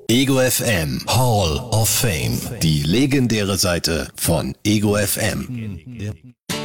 Ego FM Hall of Fame. Die legendäre Seite von Ego FM.